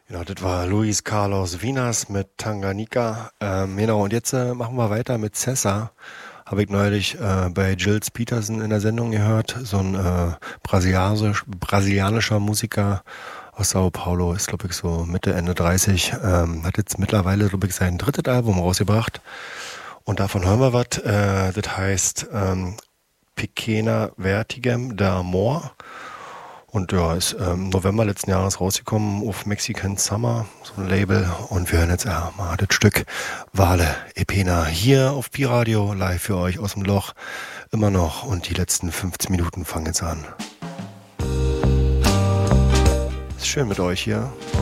Genau, das war Luis Carlos Vinas mit Tanganyika. Genau, und jetzt machen wir weiter mit Cessa. Habe ich neulich bei Gilles Peterson in der Sendung gehört. So ein brasilianischer Musiker aus Sao Paulo. Ist, glaube ich, so Mitte, Ende 30. Hat jetzt mittlerweile, glaube ich, sein drittes Album rausgebracht. Und davon hören wir was. Das heißt Pequena Vertigem d'Amor. Und ja, ist im November letzten Jahres rausgekommen auf Mexican Summer, so ein Label. Und wir hören jetzt mal das Stück Wale Epena hier auf Pi-Radio, live für euch aus dem Loch. Immer noch. Und die letzten 15 Minuten fangen jetzt an. Ist schön mit euch hier.